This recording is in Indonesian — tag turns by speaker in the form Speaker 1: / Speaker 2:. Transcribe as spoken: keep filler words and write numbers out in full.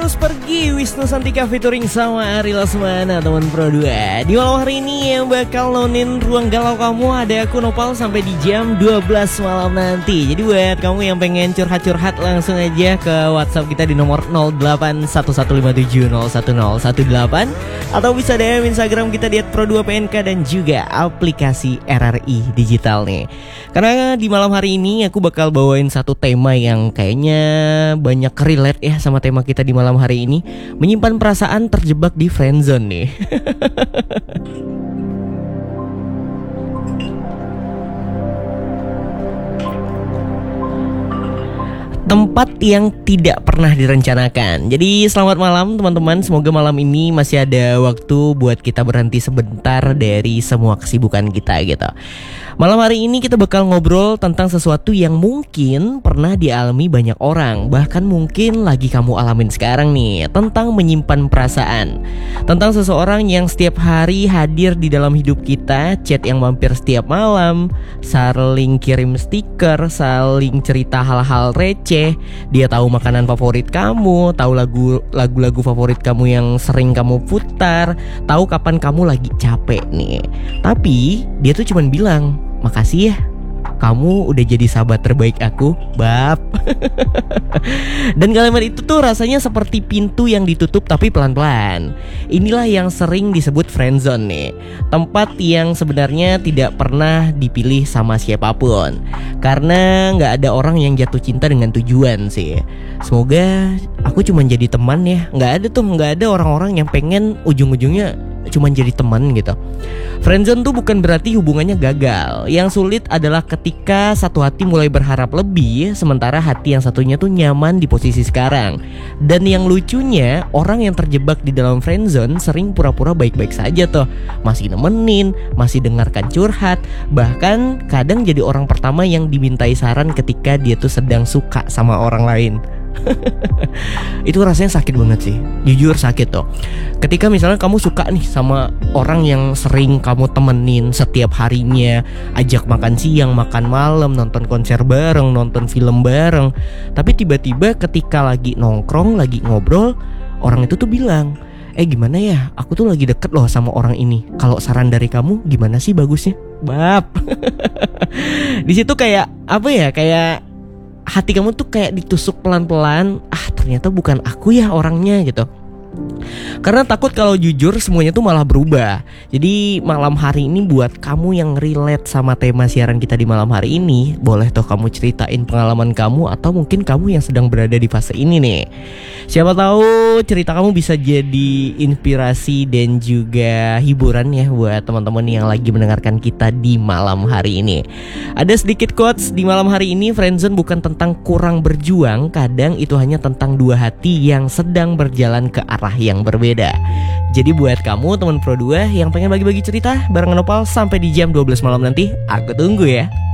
Speaker 1: harus pergi. Wisnu Santika featuring sama Ari Lasmana, teman Pro dua. Di malam hari ini yang bakal nonin ruang galau kamu ada aku Nopal sampai di jam dua belas malam nanti. Jadi buat kamu yang pengen curhat-curhat langsung aja ke WhatsApp kita di nomor nol delapan satu satu lima tujuh nol satu nol satu delapan atau bisa D M Instagram kita di et pro dua P N K dan juga aplikasi R R I Digital nih. Karena di malam hari ini aku bakal bawain satu tema yang kayaknya banyak relate ya sama tema kita di malam hari ini, menyimpan perasaan terjebak di friendzone nih. Tempat yang tidak pernah direncanakan. Jadi selamat malam teman-teman. Semoga malam ini masih ada waktu buat kita berhenti sebentar dari semua kesibukan kita gitu. Malam hari ini kita bakal ngobrol tentang sesuatu yang mungkin pernah dialami banyak orang, bahkan mungkin lagi kamu alamin sekarang nih. Tentang menyimpan perasaan, tentang seseorang yang setiap hari hadir di dalam hidup kita, chat yang mampir setiap malam, saling kirim stiker, saling cerita hal-hal receh. Dia tahu makanan favorit kamu, tahu lagu lagu-lagu favorit kamu yang sering kamu putar, tahu kapan kamu lagi capek nih. Tapi dia tuh cuman bilang, "Makasih ya, kamu udah jadi sahabat terbaik aku, bab." Dan kalimat itu tuh rasanya seperti pintu yang ditutup tapi pelan-pelan. Inilah yang sering disebut friendzone nih. Tempat yang sebenarnya tidak pernah dipilih sama siapapun, karena gak ada orang yang jatuh cinta dengan tujuan sih. Semoga aku cuma jadi teman ya. Gak ada tuh, gak ada orang-orang yang pengen ujung-ujungnya cuman jadi teman gitu. Friendzone tuh bukan berarti hubungannya gagal. Yang sulit adalah ketika satu hati mulai berharap lebih, sementara hati yang satunya tuh nyaman di posisi sekarang. Dan yang lucunya, orang yang terjebak di dalam friendzone sering pura-pura baik-baik saja tuh, masih nemenin, masih dengarkan curhat, bahkan kadang jadi orang pertama yang dimintai saran ketika dia tuh sedang suka sama orang lain. Itu rasanya sakit banget sih, jujur sakit tuh. Ketika misalnya kamu suka nih sama orang yang sering kamu temenin setiap harinya, ajak makan siang, makan malam, nonton konser bareng, nonton film bareng, tapi tiba-tiba ketika lagi nongkrong, lagi ngobrol, orang itu tuh bilang, "Eh gimana ya, aku tuh lagi deket loh sama orang ini. Kalau saran dari kamu gimana sih bagusnya?" Bab. Di situ kayak apa ya, kayak hati kamu tuh kayak ditusuk pelan-pelan. Ah ternyata bukan aku ya orangnya gitu. Karena takut kalau jujur semuanya tuh malah berubah. Jadi malam hari ini buat kamu yang relate sama tema siaran kita di malam hari ini, boleh tuh kamu ceritain pengalaman kamu, atau mungkin kamu yang sedang berada di fase ini nih. Siapa tahu cerita kamu bisa jadi inspirasi dan juga hiburan ya buat teman-teman yang lagi mendengarkan kita di malam hari ini. Ada sedikit quotes di malam hari ini. Friendzone bukan tentang kurang berjuang, kadang itu hanya tentang dua hati yang sedang berjalan ke arah yang berbeda. Jadi buat kamu teman Pro dua yang pengen bagi-bagi cerita bareng Nopal sampai di jam dua belas malam nanti, aku tunggu ya.